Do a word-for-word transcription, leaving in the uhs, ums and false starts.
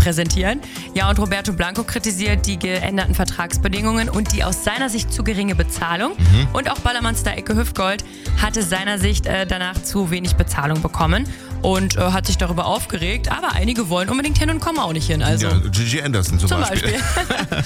präsentieren. Ja, und Roberto Blanco kritisiert die geänderten Vertragsbedingungen und die aus seiner Sicht zu geringe Bezahlung. Mhm. Und auch Ballermann-Star Ecke Hüftgold hatte seiner Sicht äh, danach zu wenig Bezahlung bekommen und äh, hat sich darüber aufgeregt. Aber einige wollen unbedingt hin und kommen auch nicht hin. Also ja, Gigi Anderson zum, zum Beispiel. Beispiel.